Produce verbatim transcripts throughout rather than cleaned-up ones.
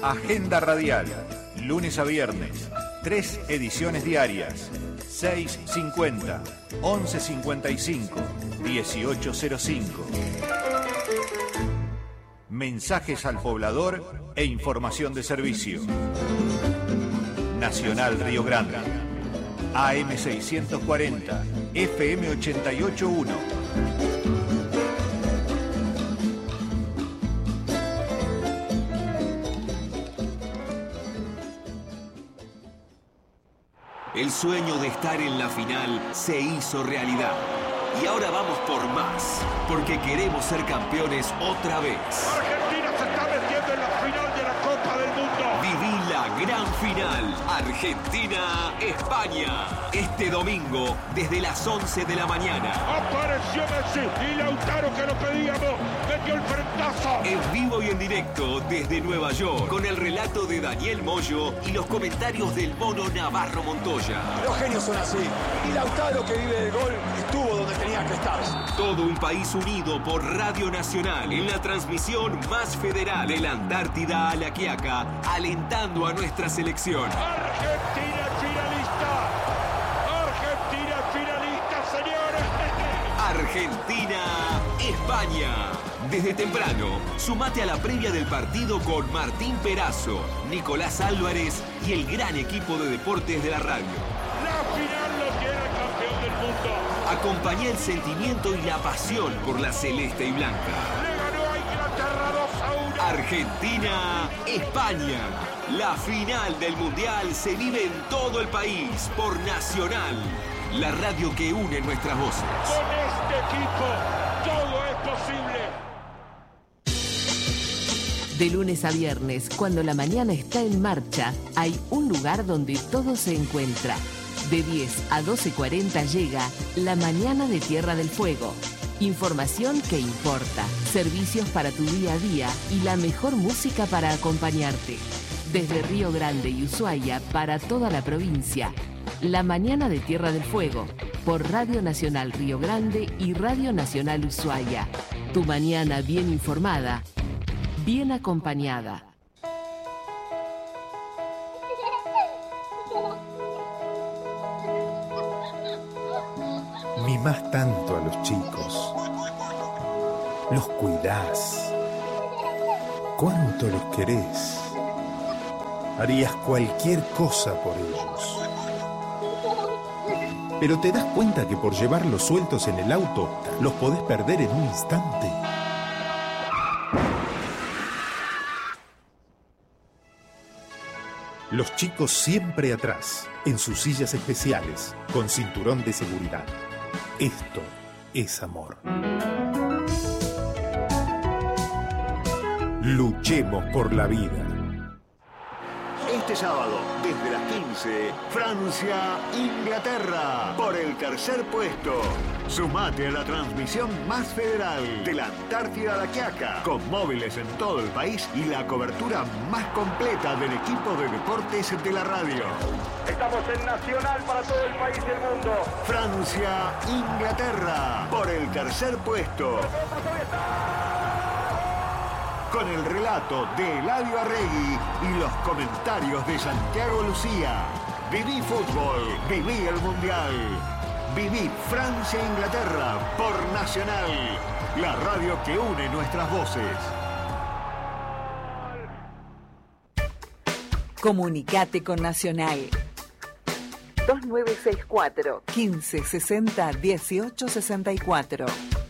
Agenda Radial, lunes a viernes, tres ediciones diarias, seis cincuenta, once cincuenta y cinco, dieciocho cero cinco. Mensajes al poblador e información de servicio. Nacional Río Grande, A M seiscientos cuarenta, F M ochenta y ocho punto uno. El sueño de estar en la final se hizo realidad. Y ahora vamos por más, porque queremos ser campeones otra vez. Argentina se está metiendo en la final de la Copa del Mundo. Viví la gran final, Argentina-España. Este domingo, desde las once de la mañana. Apareció Messi y Lautaro, que lo pedíamos, metió el frentazo. En vivo y en directo desde Nueva York, con el relato de Daniel Moyo y los comentarios del mono Navarro Montoya. Los genios son así. Y Lautaro, que vive del gol, estuvo donde tenía que estar. Todo un país unido por Radio Nacional en la transmisión más federal de la Antártida a la Quiaca, alentando a nuestra selección. Argentina finalista. Argentina finalista, señores. Argentina-España. Desde temprano, sumate a la previa del partido con Martín Perazo, Nicolás Álvarez y el gran equipo de deportes de la radio. La final lo tiene el campeón del mundo. Acompañá el sentimiento y la pasión por la celeste y blanca. Le ganó a Inglaterra dos a uno. Argentina-España. La final del Mundial se vive en todo el país por Nacional, la radio que une nuestras voces. Con este equipo, todo es posible. De lunes a viernes, cuando la mañana está en marcha, hay un lugar donde todo se encuentra. De diez a doce cuarenta llega La Mañana de Tierra del Fuego. Información que importa, servicios para tu día a día y la mejor música para acompañarte. Desde Río Grande y Ushuaia para toda la provincia. La Mañana de Tierra del Fuego, por Radio Nacional Río Grande y Radio Nacional Ushuaia. Tu mañana bien informada, bien acompañada. Mimás tanto a los chicos, los cuidás, cuánto los querés, harías cualquier cosa por ellos. Pero te das cuenta que por llevarlos sueltos en el auto, los podés perder en un instante. Los chicos siempre atrás, en sus sillas especiales, con cinturón de seguridad. Esto es amor. Luchemos por la vida. Este sábado, desde las quince, Francia-Inglaterra, por el tercer puesto. Sumate a la transmisión más federal de la Antártida a la Quiaca, con móviles en todo el país y la cobertura más completa del equipo de deportes de la radio. Estamos en Nacional para todo el país y el mundo. Francia-Inglaterra, por el tercer puesto. Con el relato de Eladio Arregui y los comentarios de Santiago Lucía. Viví fútbol, viví el Mundial. Viví Francia-Inglaterra por Nacional, la radio que une nuestras voces. Comunicate con Nacional. dos nueve seis cuatro, quince sesenta, dieciocho sesenta y cuatro.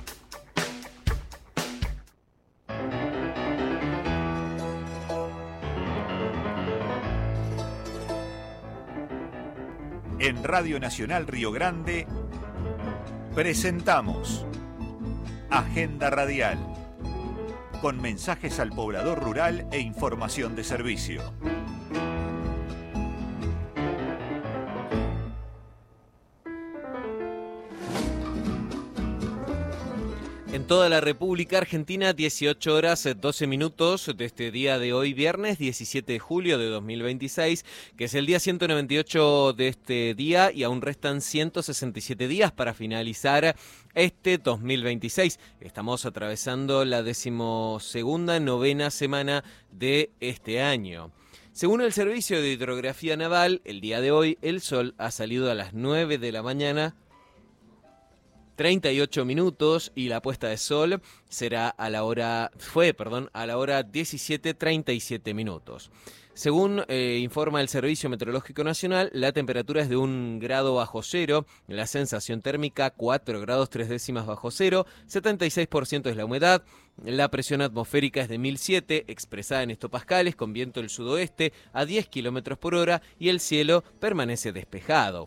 En Radio Nacional Río Grande presentamos Agenda Radial, con mensajes al poblador rural e información de servicio. En toda la República Argentina, dieciocho horas doce minutos de este día de hoy, viernes diecisiete de julio de dos mil veintiséis, que es el día ciento noventa y ocho de este día y aún restan ciento sesenta y siete días para finalizar este dos mil veintiséis. Estamos atravesando la decimosegunda novena semana de este año. Según el Servicio de Hidrografía Naval, el día de hoy el sol ha salido a las nueve de la mañana, treinta y ocho minutos, y la puesta de sol será a la hora, fue, perdón, a la hora diecisiete treinta y siete minutos. Según eh, informa el Servicio Meteorológico Nacional, la temperatura es de un grado bajo cero, la sensación térmica cuatro grados tres décimas bajo cero, setenta y seis por ciento es la humedad, la presión atmosférica es de mil siete, expresada en hectopascales, con viento del sudoeste a diez kilómetros por hora y el cielo permanece despejado.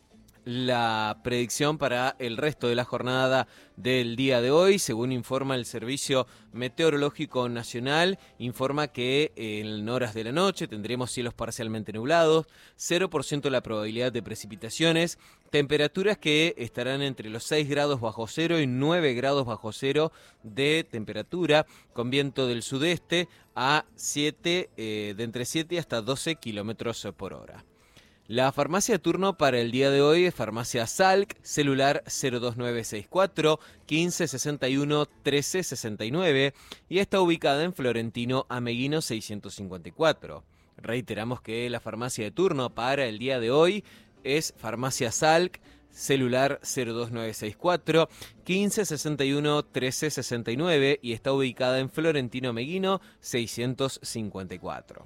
La predicción para el resto de la jornada del día de hoy, según informa el Servicio Meteorológico Nacional, informa que en horas de la noche tendremos cielos parcialmente nublados, cero por ciento la probabilidad de precipitaciones, temperaturas que estarán entre los seis grados bajo cero y nueve grados bajo cero de temperatura, con viento del sudeste a siete, eh, de entre siete hasta doce kilómetros por hora. La farmacia de turno para el día de hoy es Farmacia Salk, celular cero dos nueve seis cuatro, quince sesenta y uno, trece sesenta y nueve y está ubicada en Florentino Ameguino seiscientos cincuenta y cuatro. Reiteramos que la farmacia de turno para el día de hoy es Farmacia Salk, celular cero dos nueve seis cuatro, quince sesenta y uno, trece sesenta y nueve y está ubicada en Florentino Ameguino seiscientos cincuenta y cuatro.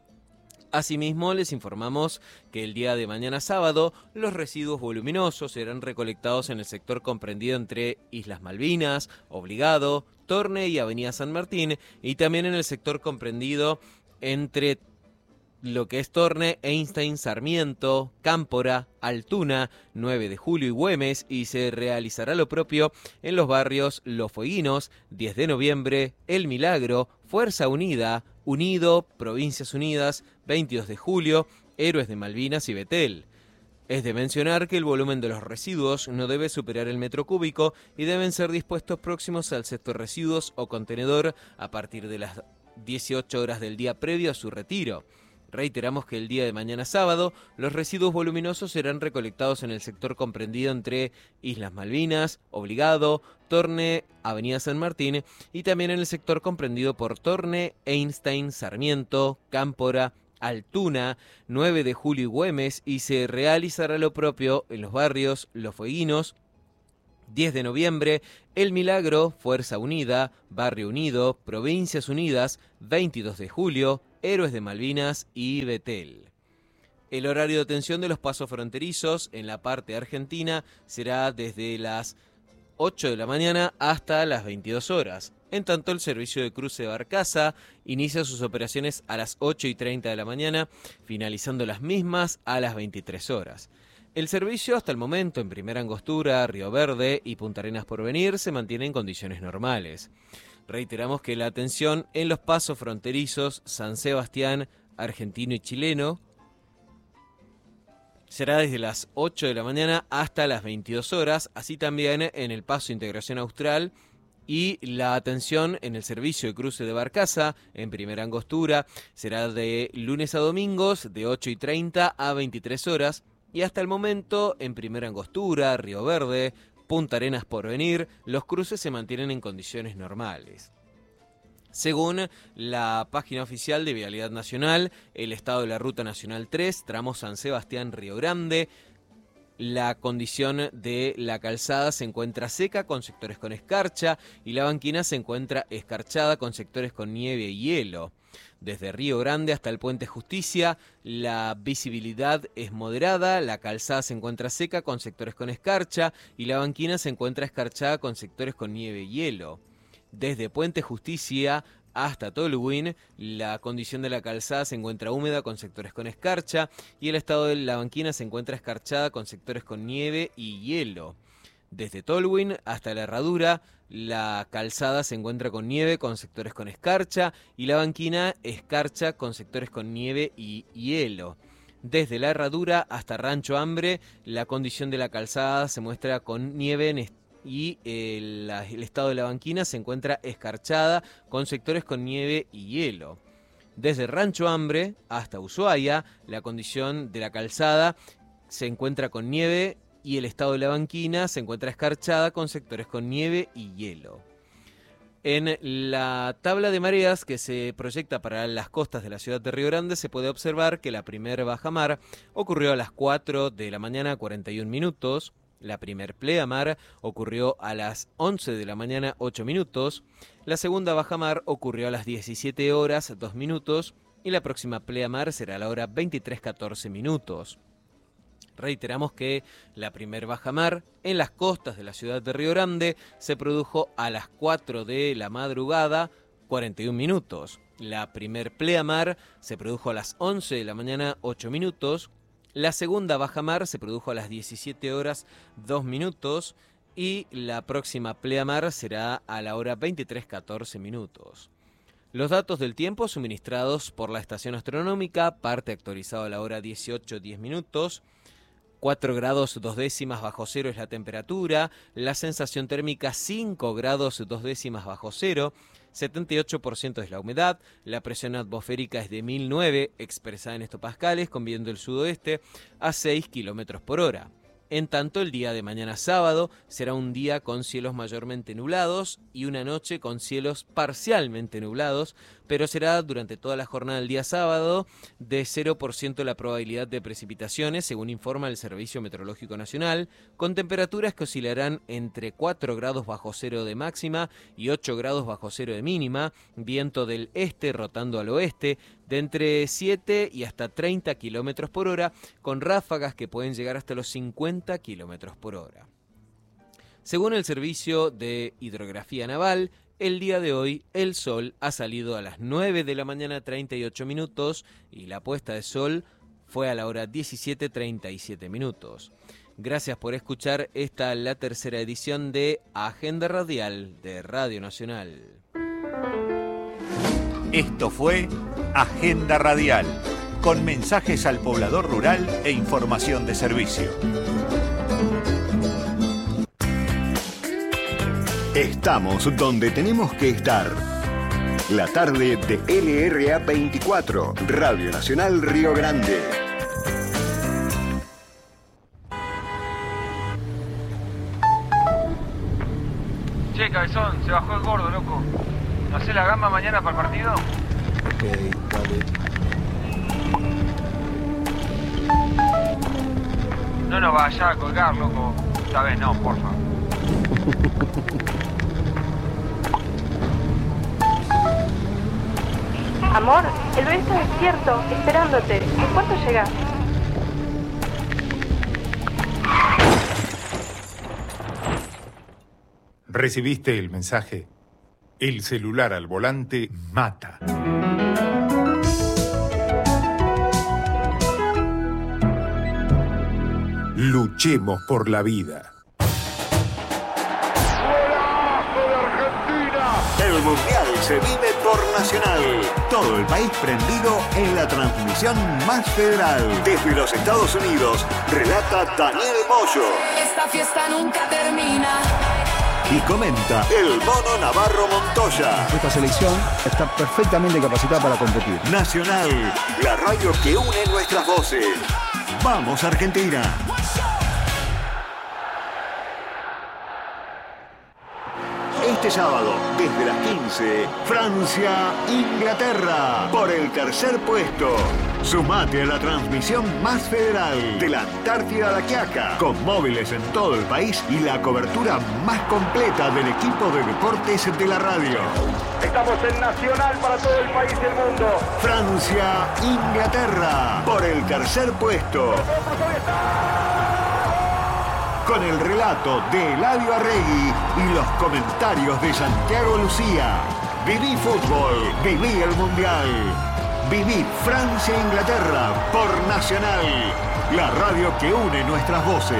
Asimismo, les informamos que el día de mañana sábado los residuos voluminosos serán recolectados en el sector comprendido entre Islas Malvinas, Obligado, Torne y Avenida San Martín, y también en el sector comprendido entre lo que es Torne, Einstein, Sarmiento, Cámpora, Altuna, nueve de julio y Güemes, y se realizará lo propio en los barrios Los Fueguinos, diez de noviembre, El Milagro, Fuerza Unida, Unido, Provincias Unidas, veintidós de julio, Héroes de Malvinas y Betel. Es de mencionar que el volumen de los residuos no debe superar el metro cúbico y deben ser dispuestos próximos al cesto de residuos o contenedor a partir de las dieciocho horas del día previo a su retiro. Reiteramos que el día de mañana sábado los residuos voluminosos serán recolectados en el sector comprendido entre Islas Malvinas, Obligado, Torne, Avenida San Martín y también en el sector comprendido por Torne, Einstein, Sarmiento, Cámpora, Altuna, nueve de julio y Güemes, y se realizará lo propio en los barrios Los Fueguinos, diez de noviembre, El Milagro, Fuerza Unida, Barrio Unido, Provincias Unidas, veintidós de julio, Héroes de Malvinas y Betel. El horario de atención de los pasos fronterizos en la parte argentina será desde las ocho de la mañana hasta las veintidós horas. En tanto, el servicio de cruce de Barcaza inicia sus operaciones a las ocho y treinta de la mañana, finalizando las mismas a las veintitrés horas. El servicio hasta el momento en Primera Angostura, Río Verde y Punta Arenas Porvenir se mantiene en condiciones normales. Reiteramos que la atención en los pasos fronterizos San Sebastián, argentino y chileno, será desde las ocho de la mañana hasta las veintidós horas, así también en el paso Integración Austral, y la atención en el servicio de cruce de Barcaza en Primera Angostura será de lunes a domingos de ocho y treinta a veintitrés horas, y hasta el momento en Primera Angostura, Río Verde, Punta Arenas Porvenir, los cruces se mantienen en condiciones normales. Según la página oficial de Vialidad Nacional, el estado de la Ruta Nacional tres, tramo San Sebastián-Río Grande, la condición de la calzada se encuentra seca con sectores con escarcha y la banquina se encuentra escarchada con sectores con nieve y hielo. Desde Río Grande hasta el Puente Justicia, la visibilidad es moderada, la calzada se encuentra seca con sectores con escarcha y la banquina se encuentra escarchada con sectores con nieve y hielo. Desde Puente Justicia hasta Tolhuin, la condición de la calzada se encuentra húmeda con sectores con escarcha y el estado de la banquina se encuentra escarchada con sectores con nieve y hielo. Desde Tolhuin hasta la Herradura, la calzada se encuentra con nieve con sectores con escarcha y la banquina escarcha con sectores con nieve y hielo. Desde la Herradura hasta Rancho Hambre, la condición de la calzada se muestra con nieve en, y el, la, el estado de la banquina se encuentra escarchada con sectores con nieve y hielo. Desde Rancho Hambre hasta Ushuaia, la condición de la calzada se encuentra con nieve y el estado de la banquina se encuentra escarchada con sectores con nieve y hielo. En la tabla de mareas que se proyecta para las costas de la ciudad de Río Grande se puede observar que la primer bajamar ocurrió a las cuatro de la mañana cuarenta y un minutos, la primer pleamar ocurrió a las once de la mañana ocho minutos, la segunda bajamar ocurrió a las diecisiete horas dos minutos y la próxima pleamar será a la hora veintitrés catorce minutos. Reiteramos que la primer bajamar en las costas de la ciudad de Río Grande se produjo a las cuatro de la madrugada, cuarenta y un minutos. La primer pleamar se produjo a las once de la mañana, ocho minutos. La segunda bajamar se produjo a las diecisiete horas, dos minutos. Y la próxima pleamar será a la hora veintitrés catorce minutos. Los datos del tiempo suministrados por la estación astronómica, parte actualizado a la hora dieciocho diez minutos. cuatro grados dos décimas bajo cero es la temperatura, la sensación térmica cinco grados dos décimas bajo cero, setenta y ocho por ciento es la humedad, la presión atmosférica es de mil nueve expresada en hectopascales con viento del sudoeste a seis kilómetros por hora. En tanto, el día de mañana sábado será un día con cielos mayormente nublados y una noche con cielos parcialmente nublados, pero será durante toda la jornada del día sábado de cero por ciento la probabilidad de precipitaciones, según informa el Servicio Meteorológico Nacional, con temperaturas que oscilarán entre cuatro grados bajo cero de máxima y ocho grados bajo cero de mínima, viento del este rotando al oeste, de entre siete y hasta treinta kilómetros por hora, con ráfagas que pueden llegar hasta los cincuenta kilómetros por hora. Según el Servicio de Hidrografía Naval, el día de hoy el sol ha salido a las nueve de la mañana treinta y ocho minutos y la puesta de sol fue a la hora diecisiete treinta y siete minutos. Gracias por escuchar esta la tercera edición de Agenda Radial de Radio Nacional. Esto fue Agenda Radial, con mensajes al poblador rural e información de servicio. Estamos donde tenemos que estar. La tarde de L R A veinticuatro, Radio Nacional Río Grande. Che, cabezón, se bajó el gordo, loco. ¿No hacés la gamba mañana para el partido? Ok, dale. No nos vayas a colgar, loco. Esta vez no, porfa. Amor, el bebé está despierto, esperándote. ¿En cuánto llegás? ¿Recibiste el mensaje? El celular al volante mata. Luchemos por la vida. El Mundial se vive por Nacional. Todo el país prendido en la transmisión más federal. Desde los Estados Unidos, relata Daniel Moyo. Esta fiesta nunca termina. Y comenta el Mono Navarro Montoya. Esta selección está perfectamente capacitada para competir. Nacional, la radio que une nuestras voces. ¡Vamos, Argentina! Este sábado, desde las quince, Francia-Inglaterra, por el tercer puesto. Sumate a la transmisión más federal de la Antártida a la Quiaca, con móviles en todo el país y la cobertura más completa del equipo de deportes de la radio. Estamos en Nacional para todo el país y el mundo. Francia-Inglaterra, por el tercer puesto. Con el relato de Eladio Arregui y los comentarios de Santiago Lucía. Viví fútbol, viví el Mundial. Viví Francia-Inglaterra por Nacional, la radio que une nuestras voces.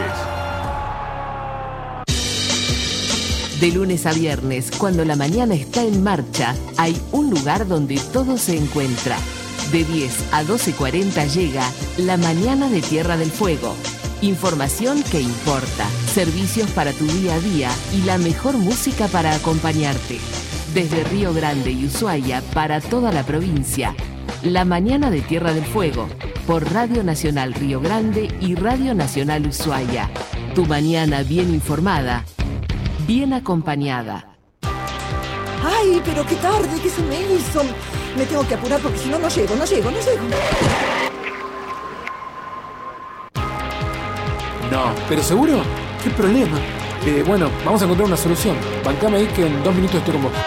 De lunes a viernes, cuando la mañana está en marcha, hay un lugar donde todo se encuentra. De diez a doce cuarenta llega La Mañana de Tierra del Fuego. Información que importa, servicios para tu día a día y la mejor música para acompañarte. Desde Río Grande y Ushuaia para toda la provincia. La mañana de Tierra del Fuego, por Radio Nacional Río Grande y Radio Nacional Ushuaia. Tu mañana bien informada, bien acompañada. ¡Ay, pero qué tarde! ¿Qué se me hizo? Me tengo que apurar porque si no, no llego, no llego, no llego. No, ¿pero seguro? ¿Qué problema? Eh, bueno, vamos a encontrar una solución. Bancame ahí que en dos minutos estoy con vos.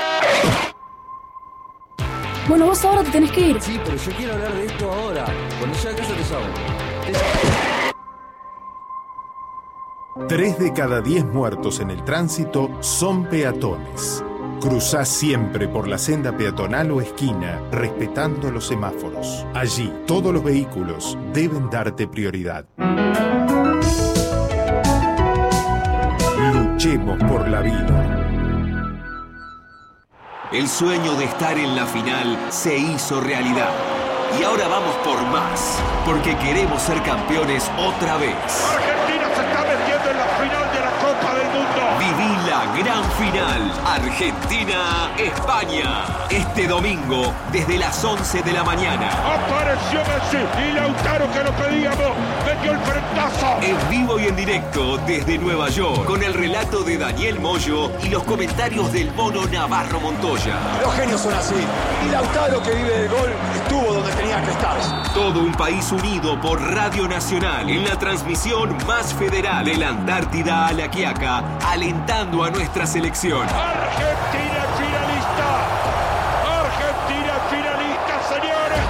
Bueno, vos ahora te tenés que ir. Sí, pero yo quiero hablar de esto ahora. Cuando llegue a casa te sabe. Tres de cada diez muertos en el tránsito son peatones. Cruzá siempre por la senda peatonal o esquina, respetando los semáforos. Allí, todos los vehículos deben darte prioridad. Luchemos por la vida. El sueño de estar en la final se hizo realidad. Y ahora vamos por más, porque queremos ser campeones otra vez. Argentina se está metiendo en la final de la Copa del Mundo. Viví la gran final, Argentina-España. Este domingo, desde las once de la mañana. Apareció Messi y Lautaro, que lo pedíamos, metió el frentazo. En vivo y en directo desde Nueva York, con el relato de Daniel Moyo y los comentarios del Mono Navarro Montoya. Los genios son así. Y Lautaro, que vive del gol, estuvo donde tenía que estar. Todo un país unido por Radio Nacional en la transmisión más federal de la Antártida a la Quiaca, alentando a nuestra selección. Argentina finalista. Argentina finalista, señores.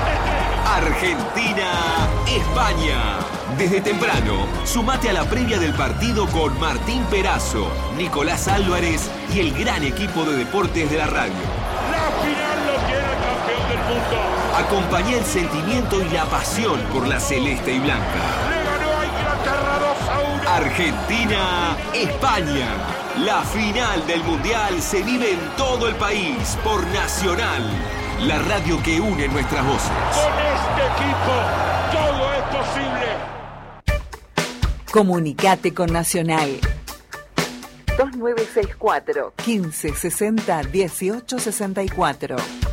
Argentina-España. Desde temprano, sumate a la previa del partido con Martín Perazo, Nicolás Álvarez y el gran equipo de deportes de la radio. La final lo tiene el campeón del mundo. Acompañá el sentimiento y la pasión por la celeste y blanca. Le ganó a Inglaterra dos a uno. Argentina-España. La final del Mundial se vive en todo el país por Nacional, la radio que une nuestras voces. Con este equipo, todo es posible. Comunicate con Nacional. dos nueve seis cuatro, quince sesenta, dieciocho sesenta y cuatro.